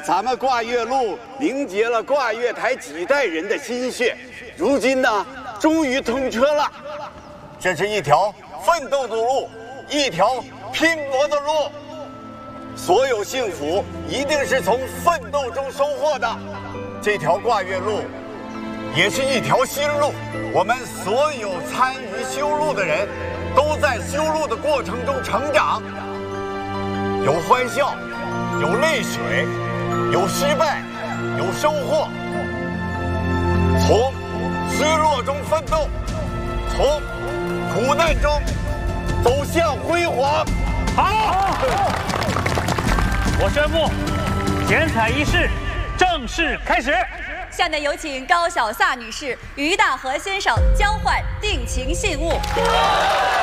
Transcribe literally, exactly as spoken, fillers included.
咱们挂月路凝结了挂月台几代人的心血，如今呢，终于通车了。 这是一条奋斗的路，一条拼搏的路。所有幸福一定是从奋斗中收获的。这条挂月路，也是一条新路。我们所有参与修路的人，都在修路的过程中成长，有欢笑，有泪水，有失败，有收获。从失落中奋斗，从苦难中走向辉煌。 好，我宣布，剪彩仪式正式开始。 下面有请高小萨女士与大和先生交换定情信物。